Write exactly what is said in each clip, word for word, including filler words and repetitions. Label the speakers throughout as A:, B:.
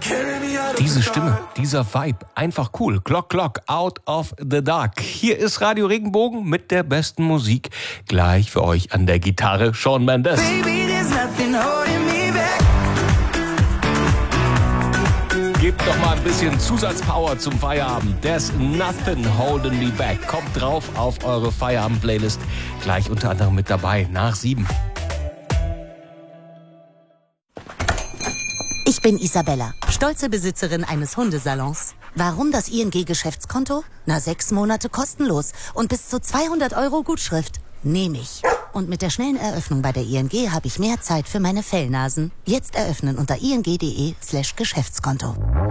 A: Diese Stimme, dieser Vibe, einfach cool. Glock, Glock, out of the dark. Hier ist Radio Regenbogen mit der besten Musik. Gleich für euch an der Gitarre Shawn Mendes. Baby, there's nothing holding me back. Gebt doch mal ein bisschen Zusatzpower zum Feierabend. There's nothing holding me back. Kommt drauf auf eure Feierabend-Playlist. Gleich unter anderem mit dabei, nach sieben.
B: Ich bin Isabella, stolze Besitzerin eines Hundesalons. Warum das I N G-Geschäftskonto? Na, sechs Monate kostenlos und bis zu zweihundert Euro Gutschrift. Nehme ich. Und mit der schnellen Eröffnung bei der I N G habe ich mehr Zeit für meine Fellnasen. Jetzt eröffnen unter ing.de slash Geschäftskonto.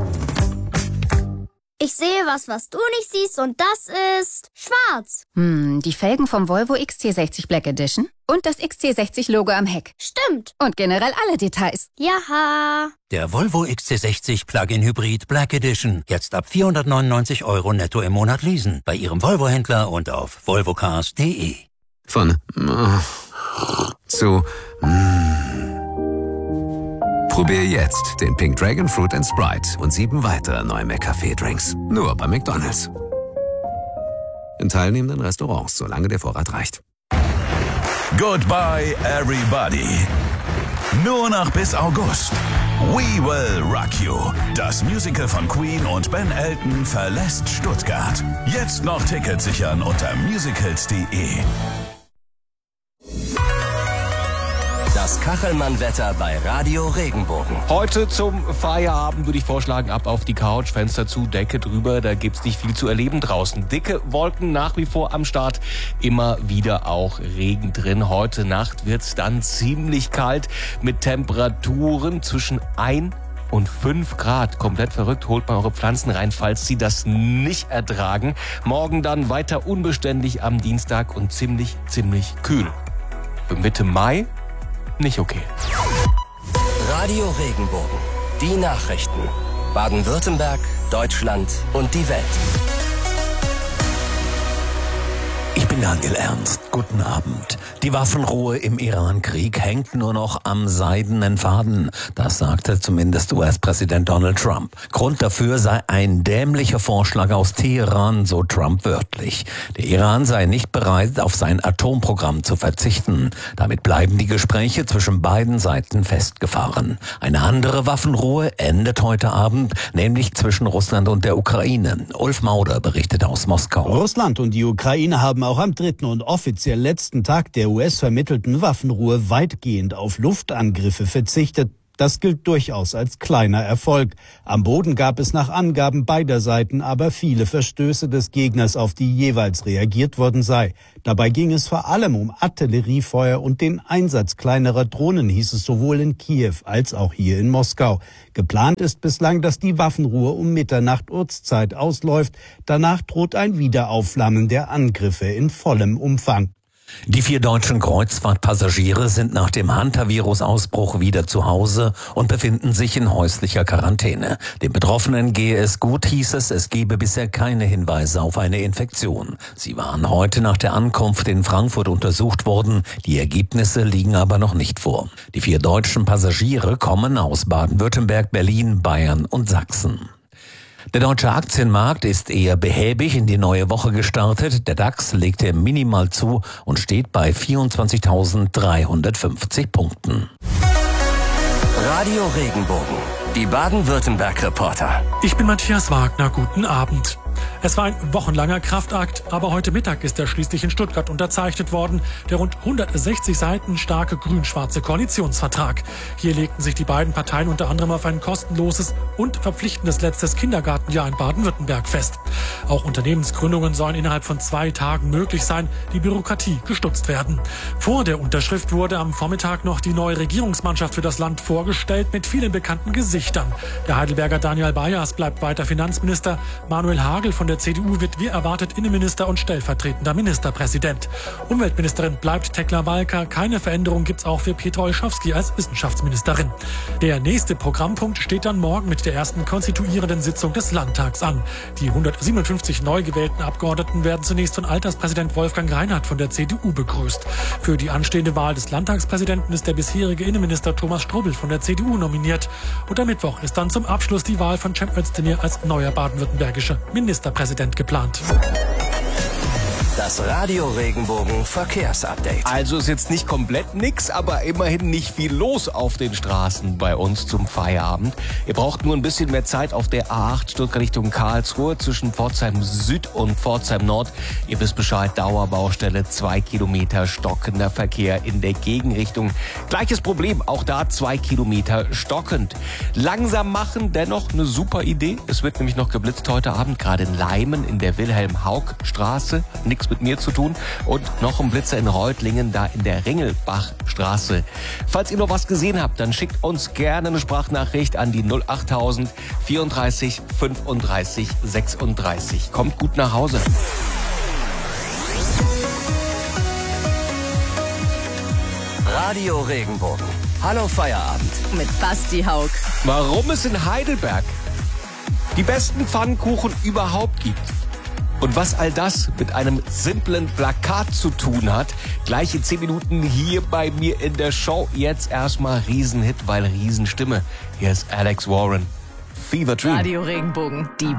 C: Ich sehe was, was du nicht siehst, und das ist schwarz.
D: Hm, die Felgen vom Volvo X C sechzig Black Edition und das X C sechzig Logo am Heck.
C: Stimmt.
D: Und generell alle Details.
C: Jaha.
E: Der Volvo X C sechzig Plug-in Hybrid Black Edition. Jetzt ab vierhundertneunundneunzig Euro netto im Monat leasen. Bei Ihrem Volvo-Händler und auf volvocars punkt de.
F: Von äh, zu mm. Probier jetzt den Pink Dragon Fruit and Sprite und sieben weitere neue McCafé-Drinks. Nur bei McDonald's. In teilnehmenden Restaurants, solange der Vorrat reicht.
G: Goodbye, everybody. Nur noch bis August. We Will Rock You. Das Musical von Queen und Ben Elton verlässt Stuttgart. Jetzt noch Tickets sichern unter musicals punkt de.
H: Das Kachelmann-Wetter bei Radio Regenbogen.
A: Heute zum Feierabend würde ich vorschlagen, ab auf die Couch, Fenster zu, Decke drüber, da gibt's nicht viel zu erleben draußen. Dicke Wolken nach wie vor am Start, immer wieder auch Regen drin. Heute Nacht wird's dann ziemlich kalt mit Temperaturen zwischen ein und fünf Grad. Komplett verrückt, holt mal eure Pflanzen rein, falls sie das nicht ertragen. Morgen dann weiter unbeständig am Dienstag und ziemlich, ziemlich kühl. Mitte Mai nicht okay.
H: Radio Regenbogen. Die Nachrichten. Baden-Württemberg, Deutschland und die Welt.
I: Ich bin Daniel Ernst. Guten Abend. Die Waffenruhe im Iran-Krieg hängt nur noch am seidenen Faden. Das sagte zumindest U S-Präsident Donald Trump. Grund dafür sei ein dämlicher Vorschlag aus Teheran, so Trump wörtlich. Der Iran sei nicht bereit, auf sein Atomprogramm zu verzichten. Damit bleiben die Gespräche zwischen beiden Seiten festgefahren. Eine andere Waffenruhe endet heute Abend, nämlich zwischen Russland und der Ukraine. Ulf Mauder berichtet aus Moskau.
J: Russland und die Ukraine haben auch am dritten und offiziell letzten Tag der U S-vermittelten Waffenruhe weitgehend auf Luftangriffe verzichtet. Das gilt durchaus als kleiner Erfolg. Am Boden gab es nach Angaben beider Seiten aber viele Verstöße des Gegners, auf die jeweils reagiert worden sei. Dabei ging es vor allem um Artilleriefeuer und den Einsatz kleinerer Drohnen, hieß es sowohl in Kiew als auch hier in Moskau. Geplant ist bislang, dass die Waffenruhe um Mitternacht Ortszeit ausläuft. Danach droht ein Wiederaufflammen der Angriffe in vollem Umfang.
I: Die vier deutschen Kreuzfahrtpassagiere sind nach dem Hantavirus-Ausbruch wieder zu Hause und befinden sich in häuslicher Quarantäne. Den Betroffenen gehe es gut, hieß es, es gebe bisher keine Hinweise auf eine Infektion. Sie waren heute nach der Ankunft in Frankfurt untersucht worden, die Ergebnisse liegen aber noch nicht vor. Die vier deutschen Passagiere kommen aus Baden-Württemberg, Berlin, Bayern und Sachsen. Der deutsche Aktienmarkt ist eher behäbig in die neue Woche gestartet. Der DAX legte minimal zu und steht bei vierundzwanzigtausenddreihundertfünfzig Punkten.
H: Radio Regenbogen. Die Baden-Württemberg-Reporter.
K: Ich bin Matthias Wagner. Guten Abend. Es war ein wochenlanger Kraftakt, aber heute Mittag ist er schließlich in Stuttgart unterzeichnet worden, der rund hundertsechzig Seiten starke grün-schwarze Koalitionsvertrag. Hier legten sich die beiden Parteien unter anderem auf ein kostenloses und verpflichtendes letztes Kindergartenjahr in Baden-Württemberg fest. Auch Unternehmensgründungen sollen innerhalb von zwei Tagen möglich sein, die Bürokratie gestutzt werden. Vor der Unterschrift wurde am Vormittag noch die neue Regierungsmannschaft für das Land vorgestellt mit vielen bekannten Gesichtern. Der Heidelberger Daniel Bayers bleibt weiter Finanzminister, Manuel Hagel Nagel von der C D U wird wie erwartet Innenminister und stellvertretender Ministerpräsident. Umweltministerin bleibt Tekla Walker. Keine Veränderung gibt's auch für Petra Olschowski als Wissenschaftsministerin. Der nächste Programmpunkt steht dann morgen mit der ersten konstituierenden Sitzung des Landtags an. Die hundertsiebenundfünfzig neu gewählten Abgeordneten werden zunächst von Alterspräsident Wolfgang Reinhardt von der C D U begrüßt. Für die anstehende Wahl des Landtagspräsidenten ist der bisherige Innenminister Thomas Strobel von der C D U nominiert. Und am Mittwoch ist dann zum Abschluss die Wahl von Cem Özdemir als neuer baden-württembergischer Ministerpräsident geplant.
H: Das Radio Regenbogen Verkehrsupdate.
A: Also ist jetzt nicht komplett nix, aber immerhin nicht viel los auf den Straßen bei uns zum Feierabend. Ihr braucht nur ein bisschen mehr Zeit auf der A acht Stuttgart Richtung Karlsruhe zwischen Pforzheim Süd und Pforzheim Nord. Ihr wisst Bescheid, Dauerbaustelle, zwei Kilometer stockender Verkehr in der Gegenrichtung. Gleiches Problem, auch da zwei Kilometer stockend. Langsam machen, dennoch eine super Idee. Es wird nämlich noch geblitzt heute Abend, gerade in Leimen in der Wilhelm-Haug-Straße. Nix mit mir zu tun. Und noch ein Blitzer in Reutlingen, da in der Ringelbachstraße. Falls ihr noch was gesehen habt, dann schickt uns gerne eine Sprachnachricht an die null achttausend vierunddreißig fünfunddreißig sechsunddreißig. Kommt gut nach Hause.
H: Radio Regenbogen. Hallo Feierabend.
L: Mit Basti Haug.
A: Warum es in Heidelberg die besten Pfannkuchen überhaupt gibt. Und was all das mit einem simplen Plakat zu tun hat, gleich in zehn Minuten hier bei mir in der Show. Jetzt erstmal Riesenhit, weil Riesenstimme. Hier ist Alex Warren. Fever Dream.
L: Radio Regenbogen, die